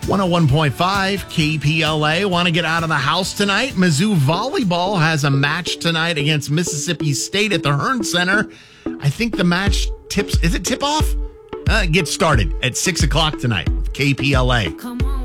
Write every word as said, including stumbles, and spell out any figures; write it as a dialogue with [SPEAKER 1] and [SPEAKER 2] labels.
[SPEAKER 1] one oh one point five K P L A. Want to get out of the house tonight? Mizzou Volleyball has a match tonight against Mississippi State at the Hearn Center. I think the match tips, is it tip off? Uh, get started at six o'clock tonight with K P L A.